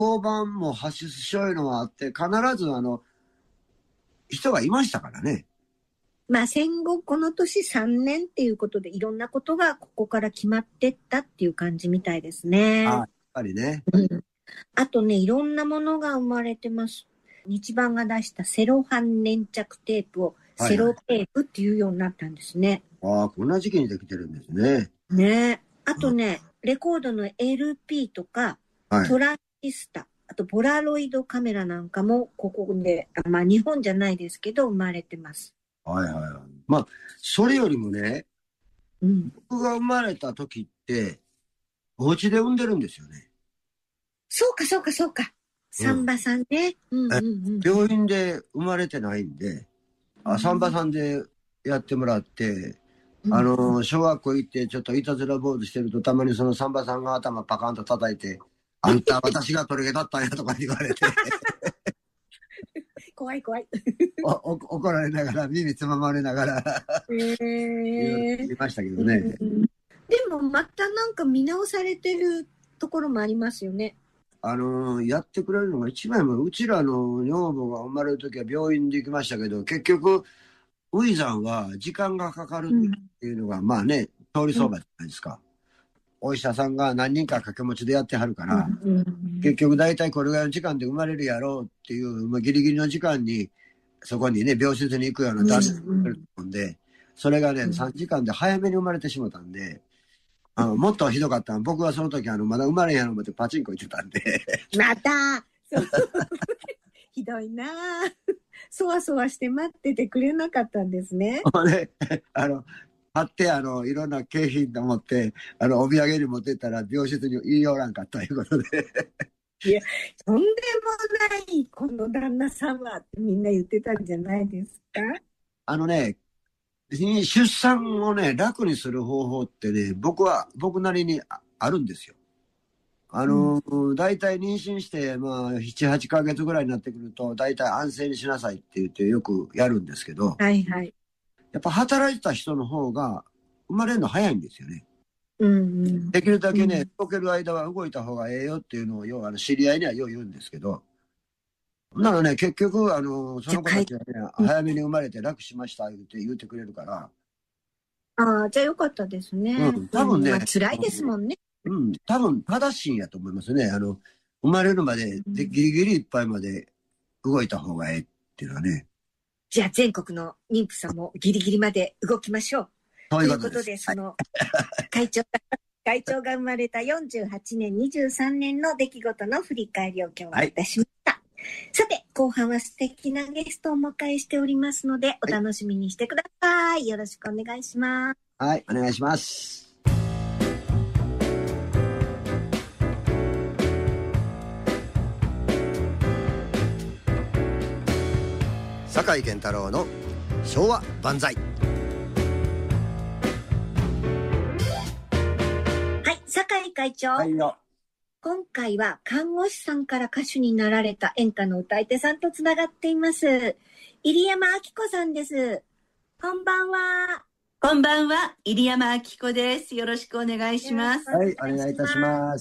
交番も発出所いうのはあって、必ず人がいましたからね。 まあ戦後この年3年っていうことでいろんなことがここから決まってったっていう感じみたいですね。 やっぱりね。 あとね、いろんなものが生まれてます。日版が出したセロハン粘着テープをセロテープっていうようになったんですね。 ああ、こんな時期にできてるんですね。 ね。あとね、レコードの LP とか、トランジスタ、あとポラロイドカメラなんかもここで、まあ日本じゃないですけど生まれてます。 はいはいはい。まあ、それよりもね、僕が生まれた時って、お家で産んでるんですよね。 そうかそうかそうか。サンバさんね。 病院で生まれてないんで、サンバさんでやってもらって、小学校行ってちょっといたずら坊主してると、たまにそのサンバさんが頭パカンと叩いて、あんた私が鳥毛だったんやとか言われて。 怖い怖い。 怒られながら、耳つままれながら言いましたけどね。でもまたなんか見直されてるところもありますよね。 やってくれるのが一番も、うちらの女房が生まれるときは病院で行きましたけど、結局、ウィザンは時間がかかるっていうのが、まあね、通り相場じゃないですか。お医者さんが何人か掛け持ちでやってはるから、結局大体これぐらいの時間で生まれるやろうっていう、まあ、ギリギリの時間に、そこにね、病室に行くような男性がいると思うんで、それがね、3時間で早めに生まれてしまったんで、もっとひどかったの。僕はその時まだ生まれへんやろ思ってパチンコ行ってたんで。 またひどいなぁ。そわそわして待っててくれなかったんですね。 買って、いろんな景品と思って、お土産に持ってったら、病室に言いよらんかったということで。 いや、とんでもない、この旦那さんはってみんな言ってたんじゃないですか？ 出産をね、楽にする方法ってね、僕なりにあるんですよ。大体妊娠して、まあ、7、8ヶ月ぐらいになってくると、大体安静にしなさいって言ってよくやるんですけど、 はいはい。 やっぱ働いてた人の方が生まれるの早いんですよね。 できるだけね、動ける間は動いた方がええよっていうのを、要は知り合いにはよう言うんですけど、なのね、結局、その子たちはね、早めに生まれて楽しましたって言ってくれるから。 ああ、じゃあよかったですね。 多分ね、 辛いですもんね。 多分正しいんやと思いますね。生まれるまで、ギリギリいっぱいまで動いた方がええっていうのはね。 じゃあ全国の妊婦さんもギリギリまで動きましょう。ということで、その会長が生まれた48年、23年の出来事の振り返りを今日はいたしました。さて、後半は素敵なゲストをお迎えしておりますので、お楽しみにしてください。よろしくお願いします。 はい、お願いします。酒井健太郎の昭和万歳。 はい、酒井会長。 はいよ。 今回は看護師さんから歌手になられた演歌の歌い手さんとつながっています。入山明子さんです。こんばんは。 こんばんは、入山明子です。よろしくお願いします。 はい、お願いいたします。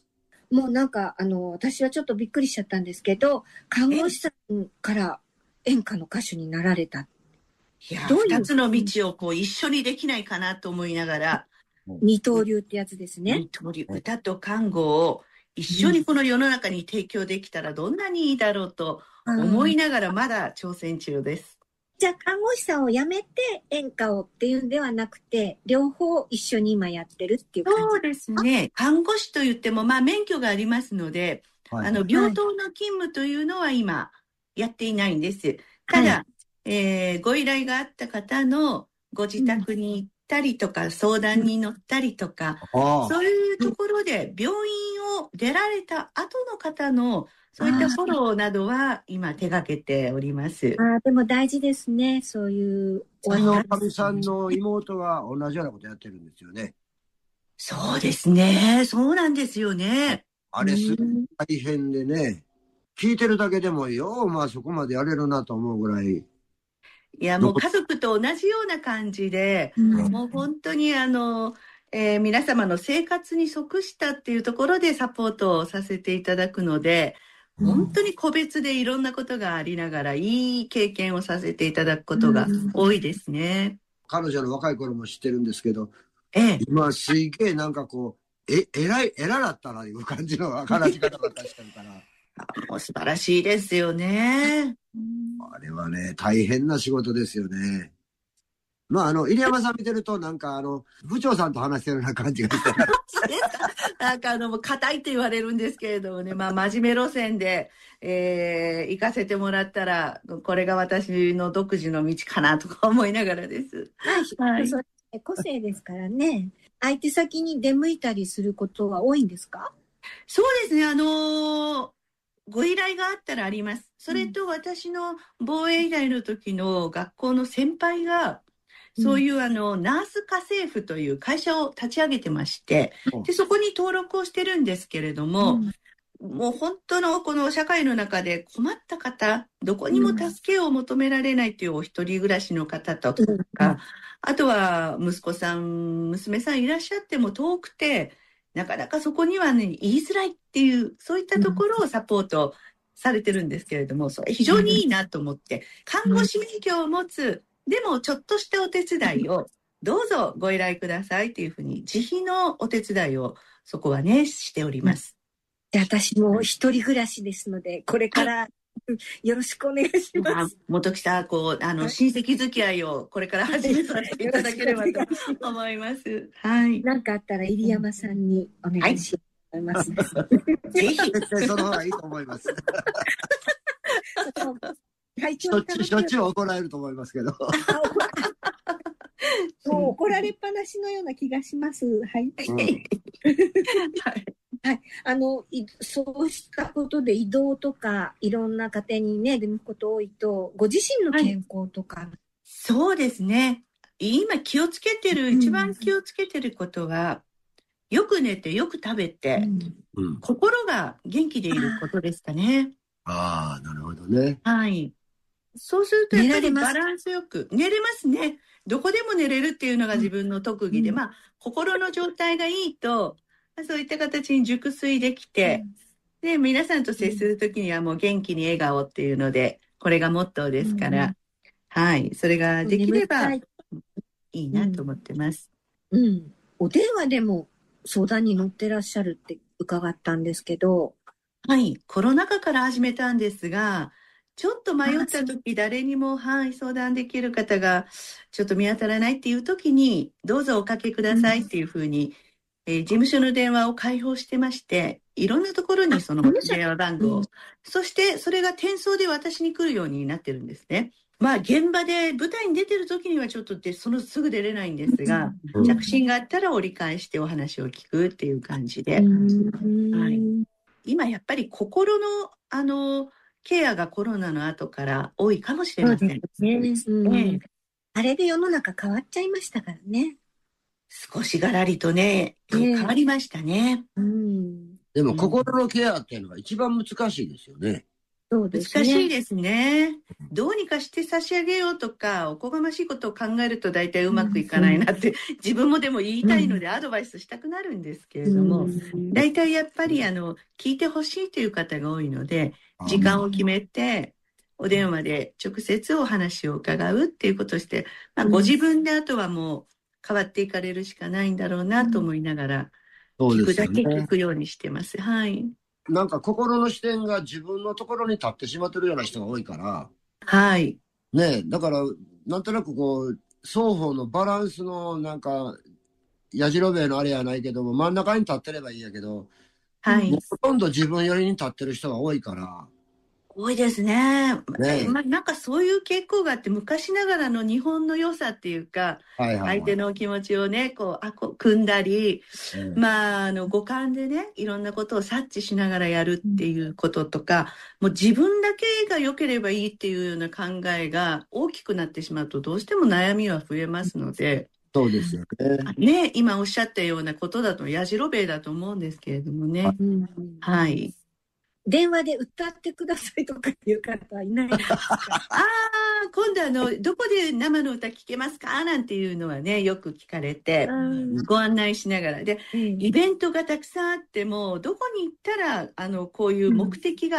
もうなんか、私はちょっとびっくりしちゃったんですけど、看護師さんから演歌の歌手になられた。 いや、二つの道をこう一緒にできないかなと思いながら。 二刀流ってやつですね。 二刀流、歌と看護を一緒にこの世の中に提供できたらどんなにいいだろうと思いながらまだ挑戦中です。 じゃあ看護師さんを辞めて演歌をっていうんではなくて、両方一緒に今やってるっていう感じ？ そうですね。看護師といっても、まあ免許がありますので、病棟の勤務というのは今やっていないんです。ただ、ご依頼があった方のご自宅に行ったりとか、相談に乗ったりとか、そういうところで病院を出られた後の方のそういったフォローなどは今手掛けております。 でも大事ですね、そういう。 かみさんの妹が同じようなことやってるんですよね。 そうですね。そうなんですよね。 あれすごい大変でね。聞いてるだけでもまあそこまでやれるなと思うぐらい。 いや、もう家族と同じような感じで、もう本当に皆様の生活に即したっていうところでサポートをさせていただくので、本当に個別でいろんなことがありながら、いい経験をさせていただくことが多いですね。 彼女の若い頃も知ってるんですけど、今すげえなんかこう、偉だったないう感じの話し方ばっかりしてるから。 もう素晴らしいですよね。 あれはね、大変な仕事ですよね。まあ、入山さん見てると、なんか、部長さんと話してるような感じがして。 なんか、硬いって言われるんですけれどもね、まあ、真面目路線で、行かせてもらったら、これが私の独自の道かなとか思いながらです。 はい。それ個性ですからね。相手先に出向いたりすることは多いんですか？ そうですね、ご依頼があったらあります。それと私の防衛医大の時の学校の先輩が、そういうナース家政婦という会社を立ち上げてまして、で、そこに登録をしてるんですけれども、もう本当のこの社会の中で困った方、どこにも助けを求められないというお一人暮らしの方とか、あとは息子さん、娘さんいらっしゃっても遠くて、なかなかそこにはね、言いづらいっていう、そういったところをサポートされてるんですけれども、それ非常にいいなと思って、看護師免許を持つ、でもちょっとしたお手伝いをどうぞご依頼くださいというふうに、自費のお手伝いをそこはね、しております。 私も一人暮らしですので、これからよろしくお願いします。 元木さん、親戚付き合いをこれから始めさせていただければと思います。はい。 なんかあったら入山さんにお願いします。 ぜひ。絶対その方がいいと思います。しょっちゅう怒られると思いますけど。 もう怒られっぱなしのような気がします。はい。はい。そうしたことで移動とか、いろんな家庭にね、出向くこと多いと、ご自身の健康とか。 そうですね。今気をつけてる、一番気をつけてることは、よく寝て、よく食べて、心が元気でいることですかね。 ああ、なるほどね。 はい。そうするとやっぱりバランスよく寝れますね。どこでも寝れるっていうのが自分の特技で、まあ、心の状態がいいと、そういった形に熟睡できて、で、皆さんと接するときにはもう元気に笑顔っていうので、これがモットーですから、はい。それができればいいなと思ってます。 お電話でも相談に乗ってらっしゃるって伺ったんですけど。 はい。コロナ禍から始めたんですが、ちょっと迷った時、誰にも、相談できる方がちょっと見当たらないっていう時に、どうぞおかけくださいっていうふうに、事務所の電話を開放してまして、いろんなところにその電話番号、そしてそれが転送で私に来るようになってるんですね。まあ現場で舞台に出てる時にはちょっとすぐ出れないんですが、着信があったら折り返してお話を聞くっていう感じで。はい、今やっぱり心のケアがコロナの後から多いかもしれません。 あれで世の中変わっちゃいましたからね。 少しがらりとね、変わりましたね。 でも心のケアっていうのが一番難しいですよね。 そうですね。 難しいですね。どうにかして差し上げようとか、おこがましいことを考えると大体うまくいかないなって、自分もでも言いたいのでアドバイスしたくなるんですけれども、大体やっぱり聞いてほしいという方が多いので、時間を決めて、お電話で直接お話を伺うっていうことをして、まあ、ご自分であとはもう変わっていかれるしかないんだろうなと思いながら、聞くだけ聞くようにしてます。はい。 なんか心の視点が自分のところに立ってしまってるような人が多いから。 はい。 ね、だから、なんとなく双方のバランスのなんか、やじろべえのあれやないけども、真ん中に立ってればいいやけど、 はい。 ほとんど自分寄りに立ってる人が多いから。 多いですね。なんかそういう傾向があって、昔ながらの日本の良さっていうか、相手の気持ちをね、組んだり、まあ、五感でね、いろんなことを察知しながらやるっていうこととか、もう自分だけが良ければいいっていうような考えが大きくなってしまうと、どうしても悩みは増えますので、 そうですよね。 ね、今おっしゃったようなことだと、やじろべえだと思うんですけれどもね。はい。 電話で歌ってくださいとかっていう方はいないですか？ 今度どこで生の歌聴けますかなんていうのはね、よく聞かれて、ご案内しながら。で、イベントがたくさんあっても、どこに行ったら、こういう目的が